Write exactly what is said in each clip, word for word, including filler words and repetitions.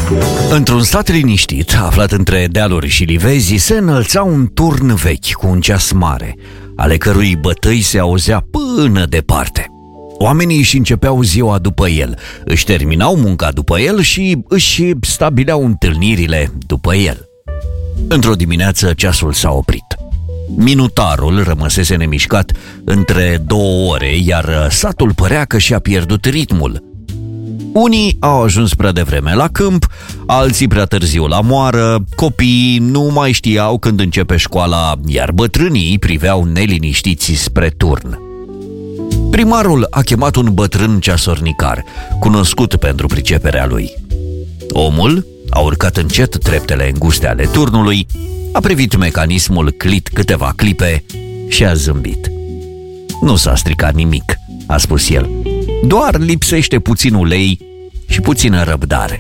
Într-un sat liniștit, aflat între dealuri și livezi, se înălța un turn vechi cu un ceas mare, ale cărui bătăi se auzea până departe. Oamenii își începeau ziua după el, își terminau munca după el și își stabileau întâlnirile după el. Într-o dimineață ceasul s-a oprit. Minutarul rămăsese nemișcat între două ore, iar satul părea că și-a pierdut ritmul. Unii au ajuns prea devreme la câmp, alții prea târziu la moară, copiii nu mai știau când începe școala, iar bătrânii priveau neliniștiți spre turn. Primarul a chemat un bătrân ceasornicar, cunoscut pentru priceperea lui. Omul a urcat încet treptele înguste ale turnului, a privit mecanismul clit câteva clipe și a zâmbit. "Nu s-a stricat nimic," a spus el, "doar lipsește puțin ulei și puțină răbdare."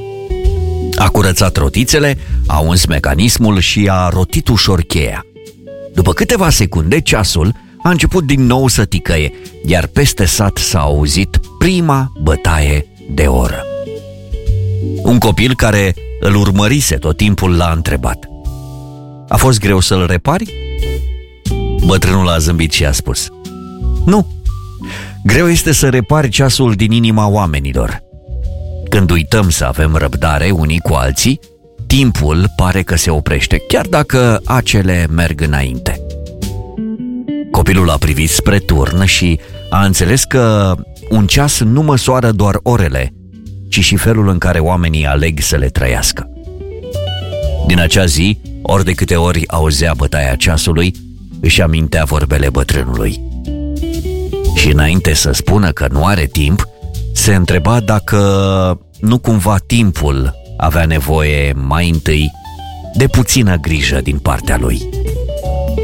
A curățat rotițele, a uns mecanismul și a rotit ușor cheia. După câteva secunde, ceasul a început din nou să ticăie, iar peste sat s-a auzit prima bătaie de oră. Un copil care îl urmărise tot timpul l-a întrebat: "A fost greu să-l repari?" Bătrânul a zâmbit și a spus: "Nu, greu este să repari ceasul din inima oamenilor. Când uităm să avem răbdare unii cu alții, timpul pare că se oprește, chiar dacă acele merg înainte." Copilul a privit spre turn și a înțeles că un ceas nu măsoară doar orele, ci și felul în care oamenii aleg să le trăiască. Din acea zi, ori de câte ori auzea bătaia ceasului, își amintea vorbele bătrânului. Și înainte să spună că nu are timp, se întreba dacă nu cumva timpul avea nevoie mai întâi de puțină grijă din partea lui.